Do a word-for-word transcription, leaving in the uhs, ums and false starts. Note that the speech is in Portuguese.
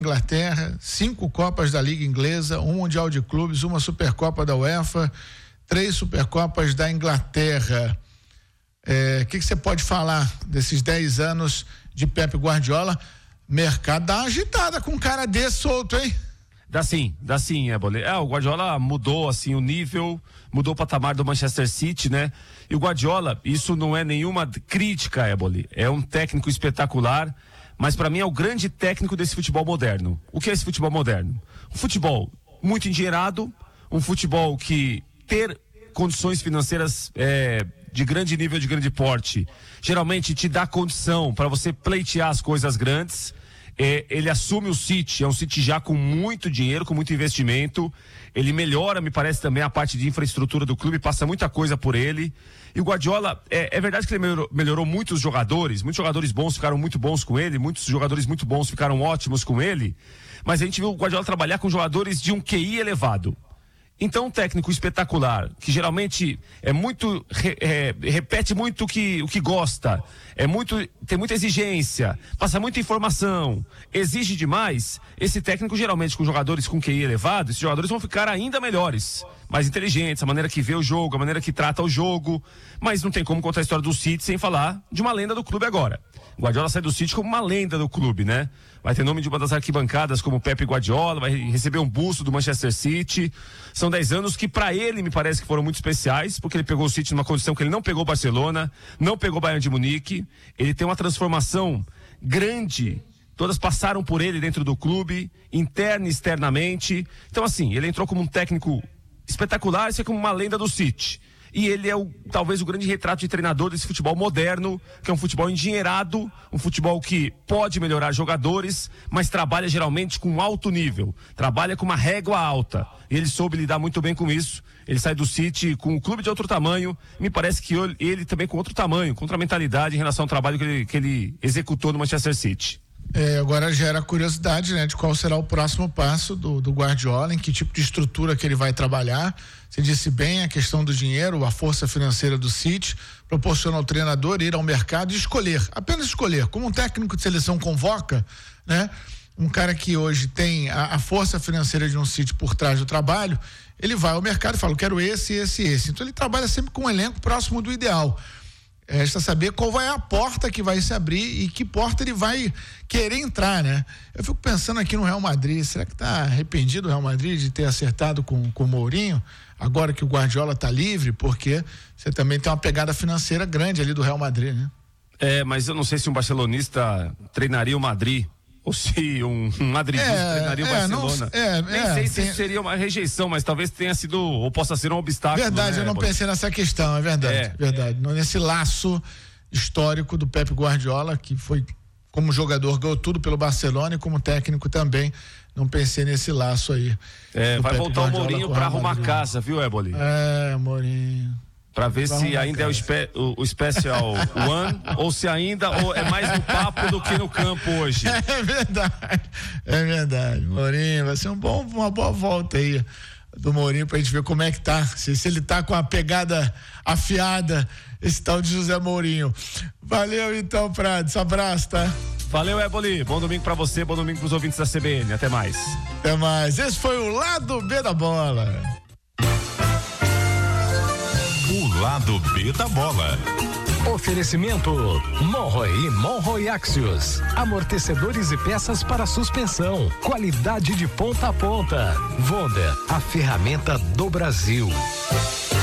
Inglaterra, cinco Copas da Liga Inglesa, um Mundial de Clubes, uma Supercopa da UEFA, três Supercopas da Inglaterra. O que você pode falar desses dez anos de Pep Guardiola? Mercado dá uma agitada com um cara desse solto, hein? Dá sim, dá sim, é, Bole. É, o Guardiola mudou, assim, o nível, mudou o patamar do Manchester City, né? E o Guardiola, isso não é nenhuma crítica, Ébole, é um técnico espetacular, mas para mim é o grande técnico desse futebol moderno. O que é esse futebol moderno? Um futebol muito endinheirado, um futebol que ter condições financeiras é, de grande nível, de grande porte, geralmente te dá condição para você pleitear as coisas grandes. É, ele assume o City, é um City já com muito dinheiro, com muito investimento. Ele melhora, me parece, também a parte de infraestrutura do clube, passa muita coisa por ele. E o Guardiola, é, é verdade que ele melhorou, melhorou muitos jogadores, muitos jogadores bons ficaram muito bons com ele, muitos jogadores muito bons ficaram ótimos com ele, mas a gente viu o Guardiola trabalhar com jogadores de um Q I elevado. Então, um técnico espetacular, que geralmente é muito, re, é, repete muito o que, o que gosta, é muito, tem muita exigência, passa muita informação, exige demais, esse técnico geralmente com jogadores com Q I elevado, esses jogadores vão ficar ainda melhores, mais inteligentes, a maneira que vê o jogo, a maneira que trata o jogo, mas não tem como contar a história do City sem falar de uma lenda do clube agora. O Guardiola sai do City como uma lenda do clube, né? Vai ter nome de uma das arquibancadas como Pepe Guardiola, vai receber um busto do Manchester City. São dez anos que para ele me parece que foram muito especiais, porque ele pegou o City numa condição que ele não pegou o Barcelona, não pegou o Bayern de Munique. Ele tem uma transformação grande, todas passaram por ele dentro do clube, interna e externamente. Então assim, ele entrou como um técnico espetacular e sai como uma lenda do City. E ele é o, talvez o grande retrato de treinador desse futebol moderno, que é um futebol endinheirado, um futebol que pode melhorar jogadores, mas trabalha geralmente com alto nível, trabalha com uma régua alta. E ele soube lidar muito bem com isso. Ele sai do City com um clube de outro tamanho, me parece que ele, ele também com outro tamanho, com outra mentalidade em relação ao trabalho que ele, que ele executou no Manchester City. É, agora gera a curiosidade, né, de qual será o próximo passo do, do Guardiola, em que tipo de estrutura que ele vai trabalhar. Você disse bem a questão do dinheiro, a força financeira do City proporciona ao treinador ir ao mercado e escolher, apenas escolher, como um técnico de seleção convoca, né? Um cara que hoje tem a, a força financeira de um City por trás do trabalho, ele vai ao mercado e fala, eu quero esse, esse, esse. Então ele trabalha sempre com um elenco próximo do ideal. Resta saber qual vai a porta que vai se abrir e que porta ele vai querer entrar, né? Eu fico pensando aqui no Real Madrid, será que tá arrependido o Real Madrid de ter acertado com, com o Mourinho, agora que o Guardiola tá livre, porque você também tem uma pegada financeira grande ali do Real Madrid, né? É, mas eu não sei se um barcelonista treinaria o Madrid, ou se um, um madridista é, treinaria o é, Barcelona. Não, é, Nem é, sei se tem... seria uma rejeição, mas talvez tenha sido, ou possa ser um obstáculo. Verdade, né, eu não Bob? pensei nessa questão, é verdade, é, verdade. É. Nesse laço histórico do Pep Guardiola, que foi, como jogador, ganhou tudo pelo Barcelona e como técnico também, não pensei nesse laço aí. É, vai Pep voltar Guardiola o Mourinho pra arrumar Madrid. Casa, viu, Ébole? É, Mourinho. Pra ver Vamos se ainda casa. é o, espe, o, o Special One ou se ainda ou é mais no papo do que no campo hoje. É verdade, é verdade. Mourinho, vai ser um bom, uma boa volta aí do Mourinho pra gente ver como é que tá. Se, se ele tá com a pegada afiada, esse tal de José Mourinho. Valeu então, Prades. Abraço, tá? Valeu, Ébole. Bom domingo pra você, bom domingo pros ouvintes da C B N. Até mais. Até mais. Esse foi o Lado B da Bola. O Lado B da Bola. Oferecimento Monroe e Monroe Axios. Amortecedores e peças para suspensão. Qualidade de ponta a ponta. Vonda, a ferramenta do Brasil.